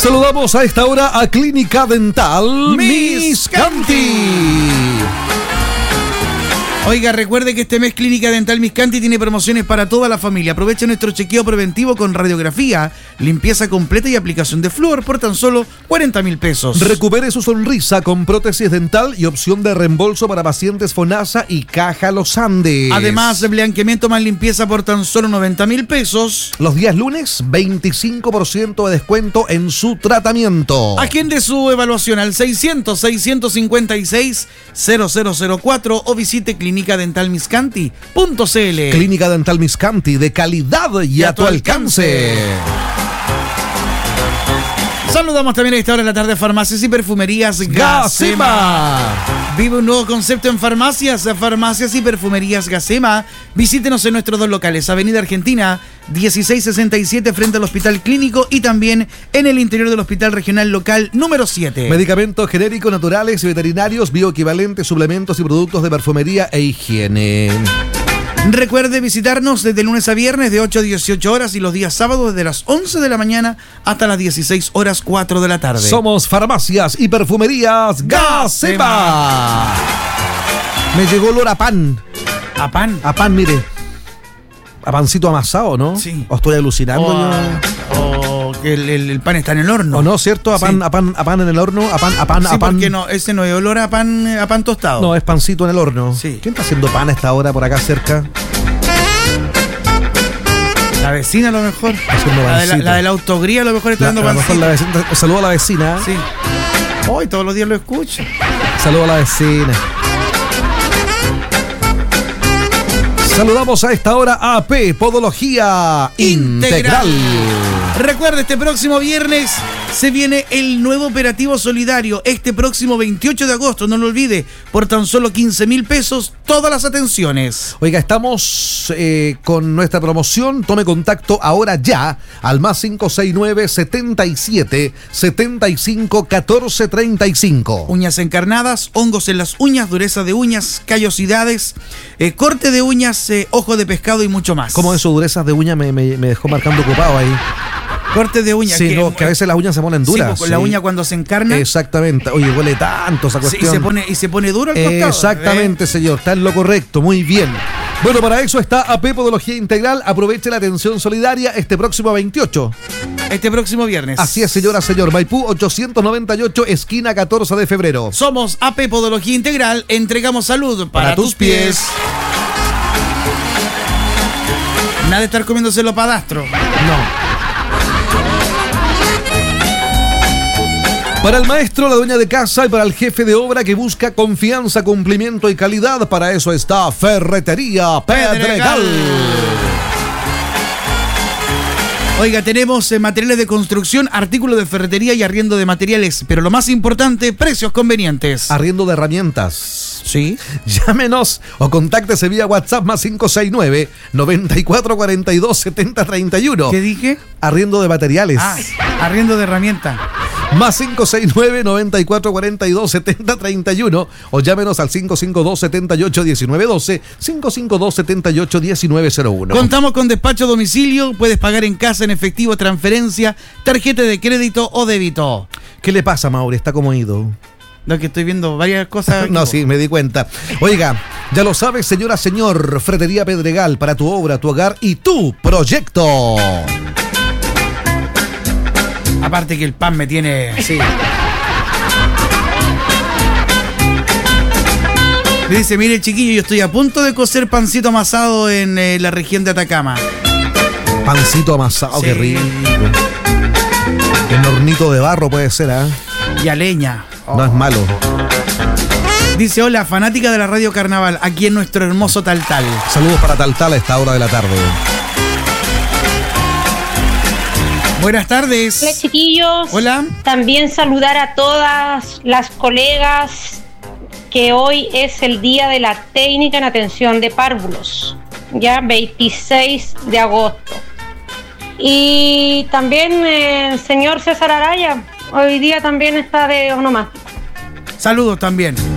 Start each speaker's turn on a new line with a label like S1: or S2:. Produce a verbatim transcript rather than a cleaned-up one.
S1: Saludamos a esta hora a Clínica Dental Miscanti.
S2: Oiga, recuerde que este mes Clínica Dental Miscanti tiene promociones para toda la familia. Aprovecha nuestro chequeo preventivo con radiografía, limpieza completa y aplicación de flúor por tan solo cuarenta mil pesos.
S1: Recupere su sonrisa con prótesis dental y opción de reembolso para pacientes FONASA y Caja Los Andes.
S2: Además, blanqueamiento más limpieza por tan solo noventa mil pesos.
S1: Los días lunes, veinticinco por ciento de descuento en su tratamiento.
S2: Agende su evaluación al seiscientos, seiscientos cincuenta y seis, cero cero cero cuatro o visite clínica dental miscanti punto c l.
S1: Clínica Dental Miscanti, de calidad y, y a, a tu alcance. alcance.
S2: Saludamos también a esta hora de la tarde a Farmacias y Perfumerías Gacema. Vive un nuevo concepto en farmacias, farmacias y perfumerías Gacema. Visítenos en nuestros dos locales, Avenida Argentina dieciséis sesenta y siete frente al Hospital Clínico y también en el interior del Hospital Regional Local número siete.
S1: Medicamentos genéricos, naturales y veterinarios, bioequivalentes, suplementos y productos de perfumería e higiene.
S2: Recuerde visitarnos desde lunes a viernes de ocho a dieciocho horas y los días sábados desde las once de la mañana hasta las dieciséis horas cuatro de la tarde.
S1: Somos Farmacias y Perfumerías Gacema. Me llegó olor a pan.
S2: ¿A pan?
S1: A pan, mire. A pancito amasado, ¿no?
S2: Sí.
S1: ¿O estoy alucinando?
S2: O, o que el, el, el pan está en el horno.
S1: ¿O no, cierto? A pan, sí. a pan, a pan en el horno, a pan, a pan,
S2: sí,
S1: a pan.
S2: Porque no, ese no es olor a pan, a pan tostado.
S1: No, es pancito en el horno.
S2: Sí.
S1: ¿Quién está haciendo pan a esta hora por acá cerca?
S2: La vecina a lo mejor. La de la, la de la autogría a lo mejor está
S1: la,
S2: dando
S1: pancito. A lo mejor la vecina. Saludo a la vecina.
S2: Sí. Hoy todos los días lo escucho.
S1: Saludo a la vecina. Saludamos a esta hora a A P Podología Integral. Integral.
S2: Recuerde, este próximo viernes se viene el nuevo operativo solidario. Este próximo veintiocho de agosto, no lo olvide, por tan solo quince mil pesos, todas las atenciones.
S1: Oiga, estamos eh, con nuestra promoción. Tome contacto ahora ya al más cinco seis nueve, setenta y siete, setenta y cinco, catorce treinta y cinco.
S2: Uñas encarnadas, hongos en las uñas, dureza de uñas, callosidades, eh, corte de uñas, eh, ojo de pescado y mucho más.
S1: Como eso, durezas de uña me, me, me dejó marcando ocupado ahí.
S2: Corte de uñas.
S1: Sí, que, no, que a veces las uñas se ponen duras.
S2: Sí, con sí. La uña cuando se encarna.
S1: Exactamente. Oye, huele tanto esa cuestión.
S2: Sí, y, se pone, y se pone duro el costado.
S1: Exactamente, ¿eh? Señor. Está en lo correcto. Muy bien. Bueno, para eso está A P Podología Integral. Aproveche la atención solidaria este próximo veintiocho.
S2: Este próximo viernes.
S1: Así es, señora, señor. Maipú ochocientos noventa y ocho, esquina catorce de febrero.
S2: Somos A P Podología Integral. Entregamos salud para, para tus pies. pies. Nada de estar comiéndose los padastros.
S1: No. Para el maestro, la dueña de casa y para el jefe de obra que busca confianza, cumplimiento y calidad, para eso está Ferretería Pedregal. Pedregal.
S2: Oiga, tenemos eh, materiales de construcción, artículos de ferretería y arriendo de materiales, pero lo más importante, precios convenientes.
S1: Arriendo de herramientas.
S2: Sí.
S1: Llámenos o contáctese vía WhatsApp más cinco seis nueve, noventa y cuatro cuarenta y dos, setenta treinta y uno.
S2: ¿Qué dije?
S1: Arriendo de materiales.
S2: Ah, arriendo de herramientas.
S1: Más cinco seis nueve, noventa y cuatro cuarenta y dos, setenta treinta y uno o llámenos al cinco cinco dos, setenta y ocho, diecinueve doce, cinco cinco dos, setenta y ocho, diecinueve cero uno.
S2: Contamos con despacho a domicilio, puedes pagar en casa, en efectivo, transferencia, tarjeta de crédito o débito.
S1: ¿Qué le pasa, Mauri? ¿Está como ido?
S2: No, que estoy viendo varias cosas.
S1: No, sí, me di cuenta. Oiga, ya lo sabes, señora, señor, Ferretería Pedregal, para tu obra, tu hogar y tu proyecto.
S2: Aparte que el pan me tiene...
S1: Sí.
S2: Me dice, mire, chiquillo, yo estoy a punto de cocer pancito amasado en eh, la región de Atacama.
S1: Pancito amasado, sí. Qué rico. En hornito de barro puede ser, ¿ah? ¿eh?
S2: Y a leña.
S1: Oh. No es malo.
S2: Dice, hola, fanática de la Radio Carnaval, aquí en nuestro hermoso Taltal.
S1: Saludos para Taltal a esta hora de la tarde.
S2: Buenas tardes.
S3: Hola, chiquillos.
S2: Hola.
S3: También saludar a todas las colegas que hoy es el día de la técnica en atención de párvulos, ya veintiséis de agosto. Y también eh, el señor César Araya, hoy día también está de onomástico.
S2: Saludos también.